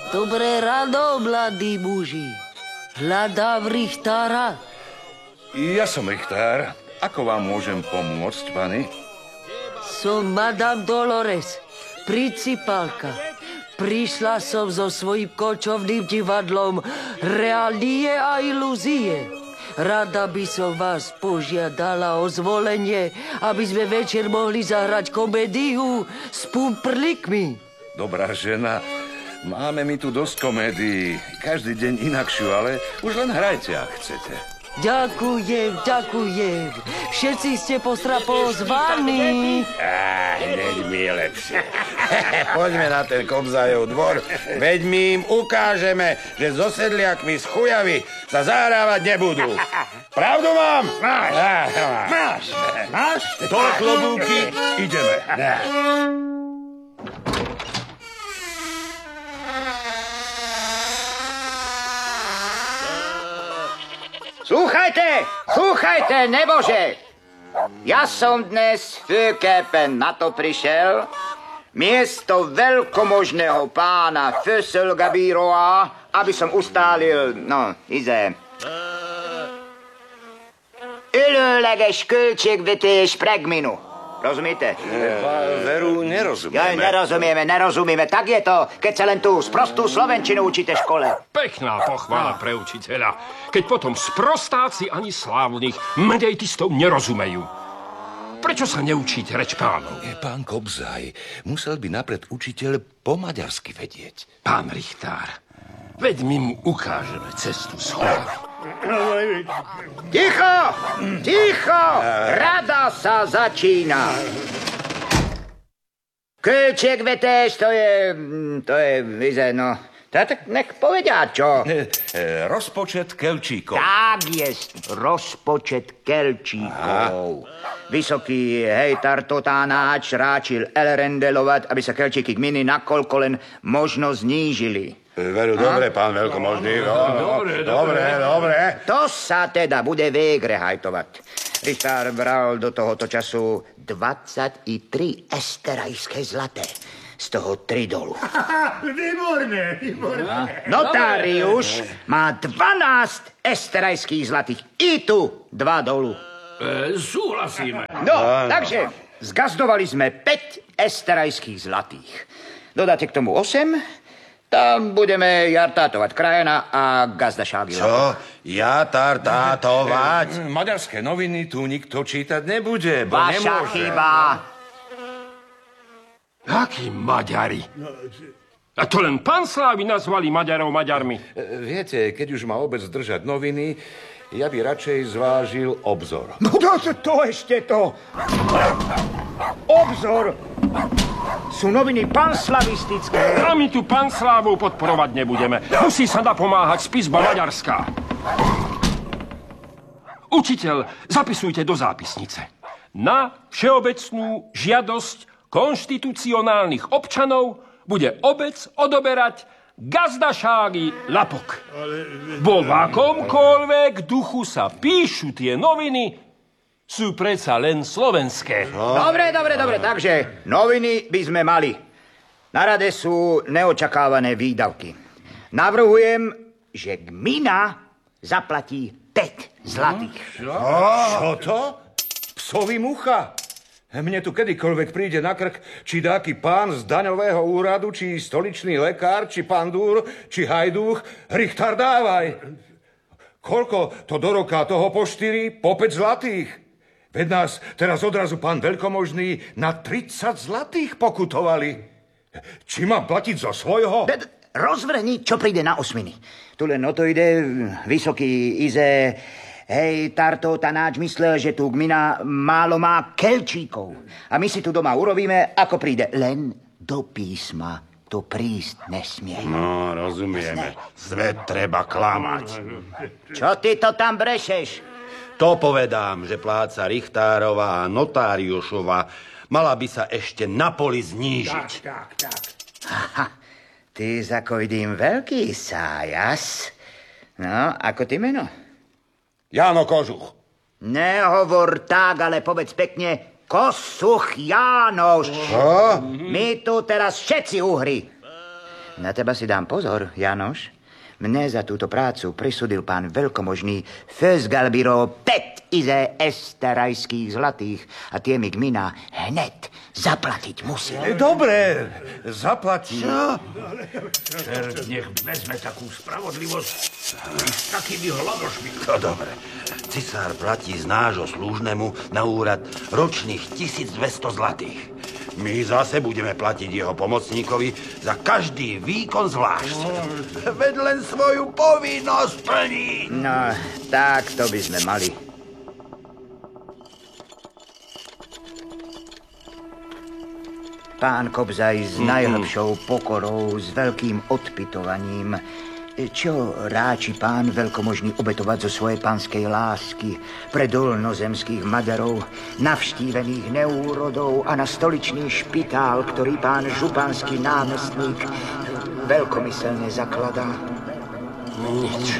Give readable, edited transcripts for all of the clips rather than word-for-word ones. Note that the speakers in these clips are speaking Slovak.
Dobré ráno, mladí muži. Hľadám Richtára. Ja som Richtár. Ako vám môžem pomôcť, pani? Som Madame Dolores, principálka. Prišla som so svojím kočovným divadlom Reálie a ilúzie. Rada by som vás požiadala o zvolenie, aby sme večer mohli zahrať komédiu s pumprlikmi. Dobrá žena, máme mi tu dosť komédií. Každý deň inakšiu, ale už len hrajte, ak chcete. Ďakujem. Všetci ste pozvaní. Hneď mi je lepšie. Poďme na ten Kobzajov dvor. Veď my im ukážeme, že so sedliakmi z Chujavy sa zahrávať nebudú. Pravdu mám? Máš? Dole klobúky, ideme. Slúchajte, nebože! Ja som dnes Fökepen na to prišiel, miesto veľkomožného pána Fösselgabiroa, aby som ustálil, előleges költségvetés pregminu. Rozumíte? Veru, nerozumieme. Nerozumieme. Tak je to, keď sa len tú sprostú slovenčinu učíte v škole. Pekná pochvala pre učiteľa, keď potom sprostáci ani slávnych medejtistov nerozumejú. Prečo sa neučíte reč pánov? Pán Kobzaj, musel by napred učiteľ po maďarsky vedieť. Pán Richtár, veď my mu ukážeme cestu z Chujavy. Ticho! Rada sa začína. Költségvetés, to je, tak nech povedia, čo? Rozpočet kelčíkov. Tak jest, rozpočet kelčíkov. Vysoký hejtar Totánáč ráčil elrendelovať, aby sa kelčíky gminy nakoľko len možno znížili. Veru, dobre, pán veľkomožný. Dobre. To sa teda bude végre hajtovať. Richtár bral do tohoto času 23 esterajské zlaté. Z toho 3 dolu. Výborné. Notárius má 12 esterajských zlatých. I tu 2 dolu. Súhlasíme. Takže zgazdovali sme 5 esterajských zlatých. Dodáte k tomu 8... Tam budeme jartátovať krajina a gazdašágy. Čo? Jartátovať? Maďarské noviny tu nikto čítať nebude, bo Vaša nemôže. chyba. Akí Maďari? A to len pán Slávy nazvali Maďarov Maďarmi. Viete, keď už má obec držať noviny, ja by radšej zvážil obzor. No to ešte to. Obzor. Sú noviny panslavistické. A my tu pán Slávov podporovať nebudeme. Musí sa napomáhať spisba maďarská. Učiteľ, zapisujte do zápisnice. Na všeobecnú žiadosť konštitucionálnych občanov bude obec odoberať gazdašágy lapok. Vo akomkoľvek duchu sa píšu tie noviny, sú predsa len slovenské. Dobre. Takže noviny by sme mali. Na rade sú neočakávané výdavky. Navrhujem, že gmina zaplatí 5 zlatých. Čo to? Psovi mucha? Mne tu kedykoľvek príde na krk, či dáky pán z daňového úradu, či stoličný lekár, či pandúr, či hajdúch. Richtár, dávaj. Koľko to do roka toho po 4, po 5 zlatých? Veď nás teraz odrazu pán veľkomožný na 30 zlatých pokutovali. Či mám platiť zo svojho? Rozvrhni, čo príde na osminy. Tu len o to ide, vysoký ize. Hej, Tarto Tanáč myslel, že tu gmina málo má kelčíkov. A my si tu doma urobíme, ako príde. Len do písma to prísť nesmie. No, rozumieme. Svet treba klamať. Čo ty to tam brešeš? To povedám, že pláca Richtárova a Notáriušova mala by sa ešte na poli znížiť. Tak. Aha, ty ako vidím veľký sájas. No, ako ty meno? Jáno Kožuch. Nehovor tak, ale povedz pekne Kosuch Jánoš. Čo? My tu teraz všetci uhry. Na teba si dám pozor, Janoš. Mne za túto prácu prisudil pán veľkomožný Fösgalbiro 5 ize esterajských zlatých a tie mi gmina hned zaplatiť musí. Dobre, zaplatí. Čert, nech vezme takú spravodlivosť s takými hladošmi. To dobre. Cisár platí z nášho služnému na úrad ročných 1200 zlatých. My zase budeme platiť jeho pomocníkovi za každý výkon zvlášť. Veď len svoju povinnosť plní. No, tak to by sme mali. Pán Kobzaj s najhlbšou pokorou, s veľkým odpytovaním. Čo ráči pán veľkomožný obetovať zo svojej pánskej lásky pre dolnozemských Maďarov, navštívených neúrodov a na stoličný špitál, ktorý pán županský námestník veľkomyselne zakladá? Nič.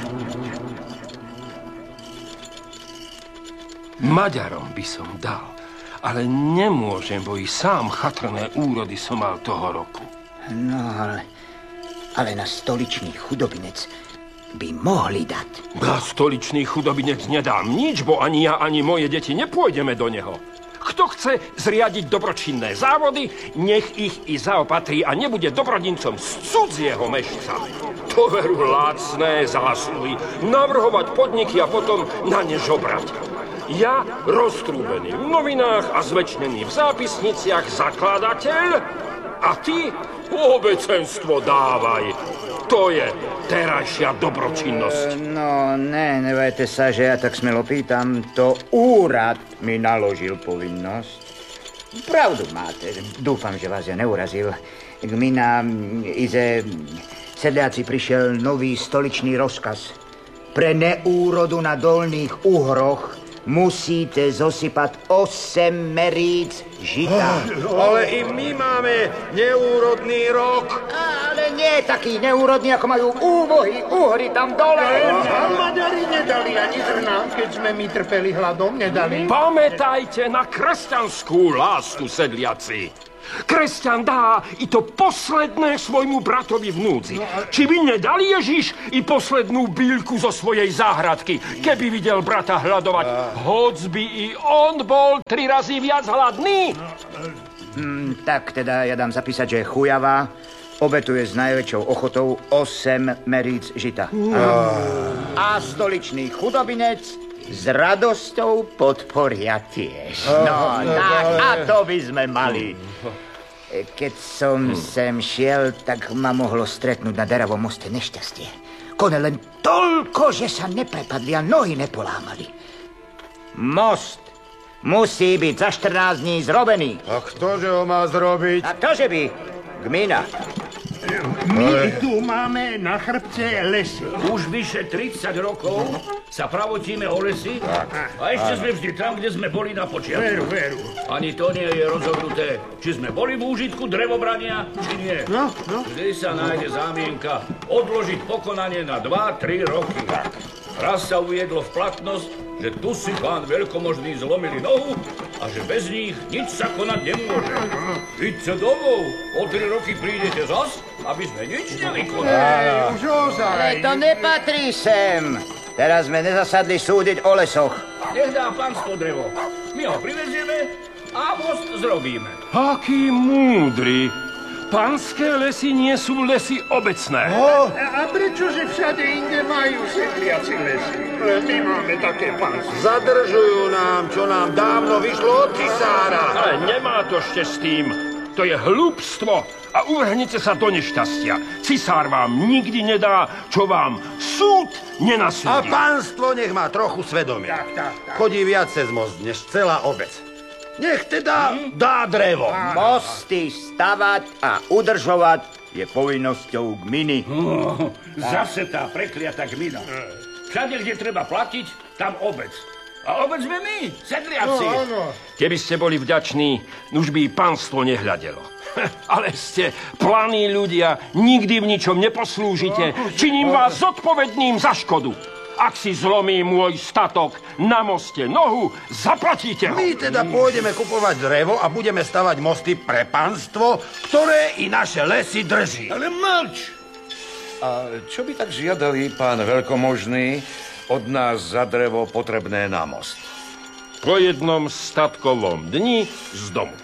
Maďarom by som dal, ale nemôžem, bo i sám chatrné úrody som mal toho roku. No, ale na stoličný chudobinec by mohli dať. Na stoličný chudobinec nedám nič, bo ani ja, ani moje deti nepôjdeme do neho. Kto chce zriadiť dobročinné závody, nech ich i zaopatrí a nebude dobrodincom z cudzieho mešca. To veru lácné zásluhy, navrhovať podniky a potom na ne žobrať. Ja, roztrúbený v novinách a zvečnený v zápisniciach zakladateľ, a ty obecenstvo dávaj. To je terajšia dobročinnosť. No, nevajte sa, že ja tak smelo pýtam. To úrad mi naložil povinnosť. Pravdu máte. Dúfam, že vás ja neurazil. Gmina ize sedliaci prišiel nový stoličný rozkaz. Pre neúrodu na dolných Uhroch musíte zosypať 8 meríc žita. Ale i my máme neúrodný rok. Ale nie taký neúrodný, ako majú Uhry tam dole. A Maďari nedali ani zrna, keď sme my trpeli hladom, nedali. Pamätajte na kresťanskú lásku, sedliaci. Kresťan dá i to posledné svojmu bratovi v núdzi. Či by nedal Ježiš i poslednú bíľku zo svojej záhradky, keby videl brata hľadovať, hoc by i on bol 3 razy viac hladný? Tak teda ja dám zapísať, že chujava obetuje s najväčšou ochotou 8 meríc žita. A stoličný chudobinec s radosťou podporia tiež. No, tak, a to by sme mali. Keď som sem šiel, tak ma mohlo stretnúť na Deravom moste nešťastie. Kone len toľko, že sa neprepadli a nohy nepolámali. Most musí byť za 14 dní zrobený. A ktože ho má zrobiť? A ktože by? Gmina. My tu máme na chrbce lesy. Už vyše 30 rokov sa pravotíme o lesy a ešte sme vždy tam, kde sme boli na počiatku. Veru. Ani to nie je rozhodnuté, či sme boli v úžitku drevobrania, či nie. No. Vždy sa nájde zámienka odložiť pokonanie na 2-3 roky. Raz sa uviedlo v platnosť, že tu si pán veľkomožný zlomili nohu a že bez nich nič sa konať nemôže. Vidíte domov, o 3 roky prídete zas, aby sme nič nevykonali. Už ozaj. To nepatrí sem. Teraz sme nezasadli súdiť o lesoch. Nech dá pánstvo drevo. My ho privezieme a most zrobíme. Aký múdry. Pánske lesy nie sú lesy obecné. A prečože všade inde majú sedliaci lesy? My máme také pánstvo. Zadržujú nám, čo nám dávno vyšlo od cisára. Ale nemá to ešte s tým. To je hlúpstvo a uvrhnite sa do nešťastia. Cisár vám nikdy nedá, čo vám súd A nenasúdi. pánstvo nech má trochu svedomia. Tak. Chodí viac cez most, než celá obec. Nech teda dá drevo. Mosty stavať a udržovať je povinnosťou gminy. Zase tá prekliatá gmina. Všade, kde treba platiť, tam obec. A obec sme my, sedliaci. Keby ste boli vďační, už by pánstvo nehľadelo. Ale ste planí ľudia, nikdy v ničom neposlúžite. Činím vás zodpovedným za škodu. Ak si zlomí môj statok na moste nohu, zaplatíte ho. My teda pôjdeme kupovať drevo a budeme stavať mosty pre panstvo, ktoré i naše lesy drží. Ale mlč! A čo by tak žiadali, pán veľkomožný, od nás za drevo potrebné na most? Po jednom statkovom dni z domu.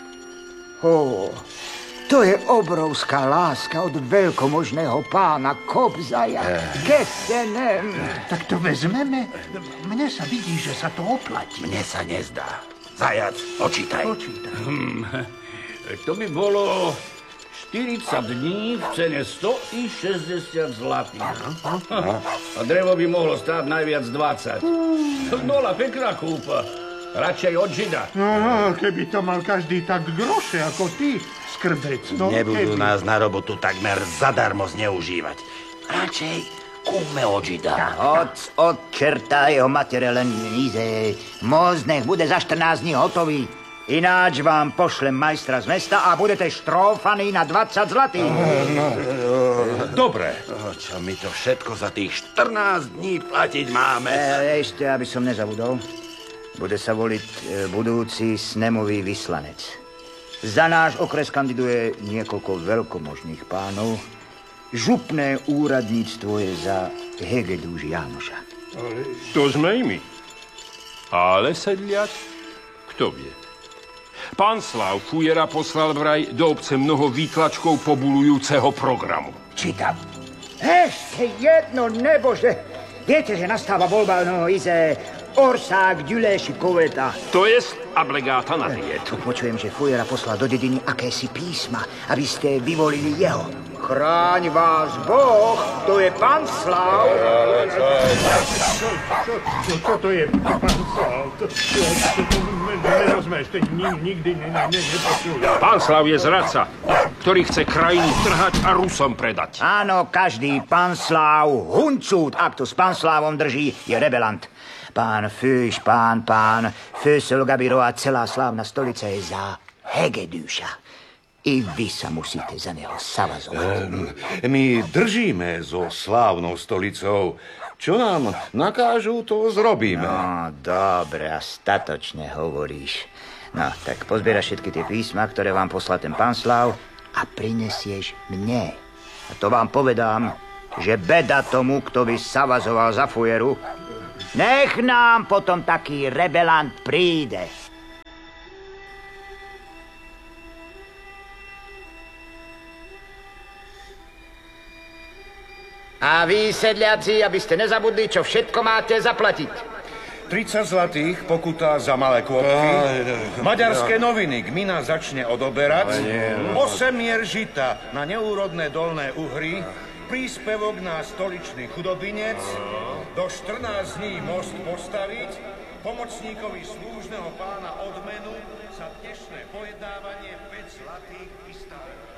To je obrovská láska od veľkomožného pána Kobzaja. Kesenem. Tak to vezmeme? Mne sa vidí, že sa to oplatí. Mne sa nezdá. Zajac, počítaj. To by bolo 40 dní v cene 100 i 60 zlatých. A drevo by mohlo stáť najviac 20. Nola, pekná kúpa. Radšej od Žida. No, keby to mal každý tak groše ako ty, skrbec. No, Nebudú nás na robotu takmer zadarmo zneužívať. Radšej kúpme od Žida. Od čerta jeho matere len níze. Most nech bude za 14 dní hotový. Ináč vám pošlem majstra z mesta a budete štrófaní na 20 zlatých. Dobre. Čo my to všetko za tých 14 dní platiť máme? Ešte, aby som nezabudol. Bude sa voliť budúci snemový vyslanec. Za náš okres kandiduje niekoľko veľkomožných pánov. Župné úradníctvo je za Hegedúš Jánoša. To sme i my. Ale sedliac, kto vie? Pán Slav Fujera poslal vraj do obce mnoho výtlačkov pobulujúceho programu. Čítam. Ešte jedno, nebože. Viete, že nastáva voľba, no ize Orsák, Ďuléši, Koveta. To jest ablegáta na dietu. Počujem, že Fujera poslal do dediny akési písma, aby ste vyvolili jeho. Chráň vás Boh, to je pán Slav. Čo to je, pán Slav? To nerozumieš, to nikdy nepočul. Pán Slav je zradca, ktorý chce krajinu trhať a Rusom predať. Áno, každý pán Slav, huncút, ak to s pán Slavom drží, je rebelant. Pán Fős, pán Főszöl Gabiro a celá slávna stolica je za Hegedúša. I vy sa musíte za neho savazovať. My držíme so slávnou stolicou. Čo nám nakážu, to zrobíme. No, dobre a statočne hovoríš. No, tak pozbieraš všetky tie písma, ktoré vám poslal ten pán Slav a prinesieš mne. A to vám povedám, že beda tomu, kto by savazoval za Fujeru. Nech nám potom taký rebelant príde. A vy, sedliaci, aby ste nezabudli, čo všetko máte zaplatiť. 30 zlatých pokuta za malé kôpky. Maďarské noviny gmina začne odoberať. 8 mier žita na neúrodné dolné uhry. Príspevok na stoličný chudobinec. Do 14 dní most postaviť. Pomocníkovi slúžneho pána odmenu za dnešné pojednávanie 5 zlatých vystaviť.